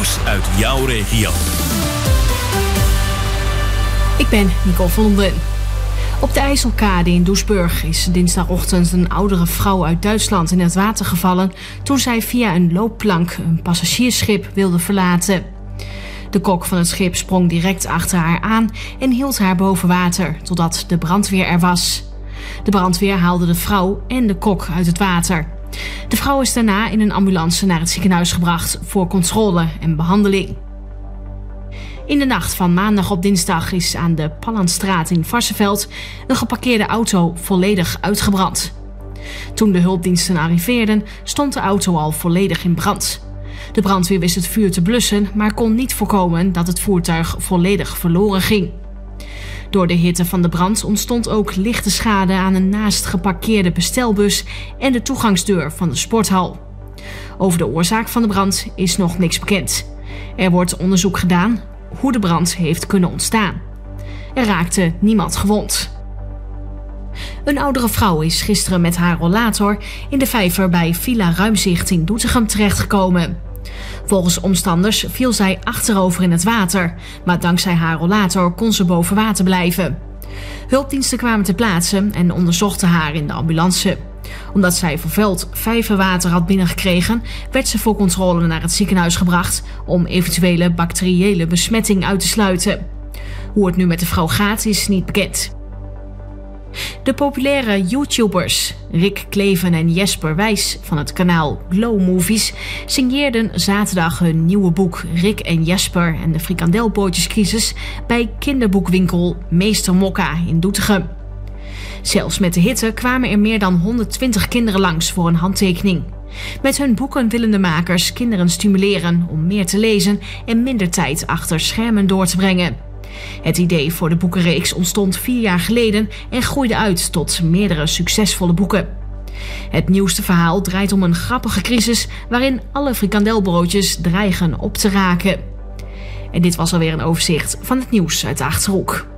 Nieuws uit jouw regio. Ik ben Nicole Vonden. Op de IJsselkade in Doesburg is dinsdagochtend een oudere vrouw uit Duitsland in het water gevallen toen zij via een loopplank een passagiersschip wilde verlaten. De kok van het schip sprong direct achter haar aan en hield haar boven water totdat de brandweer er was. De brandweer haalde de vrouw en de kok uit het water. De vrouw is daarna in een ambulance naar het ziekenhuis gebracht voor controle en behandeling. In de nacht van maandag op dinsdag is aan de Pallandstraat in Varsseveld een geparkeerde auto volledig uitgebrand. Toen de hulpdiensten arriveerden, stond de auto al volledig in brand. De brandweer wist het vuur te blussen, maar kon niet voorkomen dat het voertuig volledig verloren ging. Door de hitte van de brand ontstond ook lichte schade aan een naast geparkeerde bestelbus en de toegangsdeur van de sporthal. Over de oorzaak van de brand is nog niks bekend. Er wordt onderzoek gedaan hoe de brand heeft kunnen ontstaan. Er raakte niemand gewond. Een oudere vrouw is gisteren met haar rollator in de vijver bij Villa Ruimzicht in Doetinchem terechtgekomen. Volgens omstanders viel zij achterover in het water, maar dankzij haar rollator kon ze boven water blijven. Hulpdiensten kwamen ter plaatse en onderzochten haar in de ambulance. Omdat zij vervuild vijverwater had binnengekregen, werd ze voor controle naar het ziekenhuis gebracht om eventuele bacteriële besmetting uit te sluiten. Hoe het nu met de vrouw gaat is niet bekend. De populaire YouTubers Rick Kleven en Jesper Wijs van het kanaal Glow Movies signeerden zaterdag hun nieuwe boek Rick en Jesper en de frikandelbootjescrisis bij kinderboekwinkel Meester Mokka in Doetinchem. Zelfs met de hitte kwamen er meer dan 120 kinderen langs voor een handtekening. Met hun boeken willen de makers kinderen stimuleren om meer te lezen en minder tijd achter schermen door te brengen. Het idee voor de boekenreeks ontstond 4 jaar geleden en groeide uit tot meerdere succesvolle boeken. Het nieuwste verhaal draait om een grappige crisis waarin alle frikandelbroodjes dreigen op te raken. En dit was alweer een overzicht van het nieuws uit de Achterhoek.